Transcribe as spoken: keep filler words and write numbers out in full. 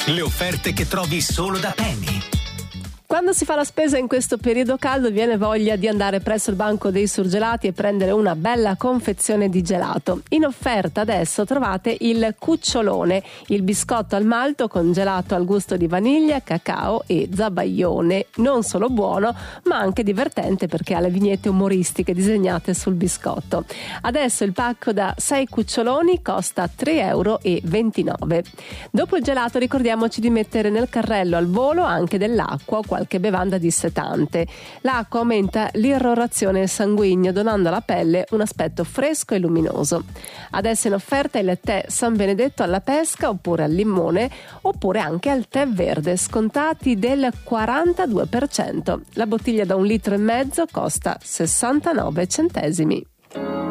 Le offerte che trovi solo da Penny. Quando si fa la spesa in questo periodo caldo viene voglia di andare presso il banco dei surgelati e prendere una bella confezione di gelato. In offerta adesso trovate il cucciolone, il biscotto al malto con gelato al gusto di vaniglia, cacao e zabaione. Non solo buono, ma anche divertente perché ha le vignette umoristiche disegnate sul biscotto. Adesso il pacco da sei cuccioloni costa tre euro e ventinove. Dopo il gelato ricordiamoci di mettere nel carrello al volo anche dell'acqua o qualche qualche bevanda dissetante. L'acqua aumenta l'irrorazione sanguigna, donando alla pelle un aspetto fresco e luminoso. Adesso in offerta il tè San Benedetto alla pesca oppure al limone, oppure anche al tè verde, scontati del quarantadue per cento. La bottiglia da un litro e mezzo costa sessantanove centesimi.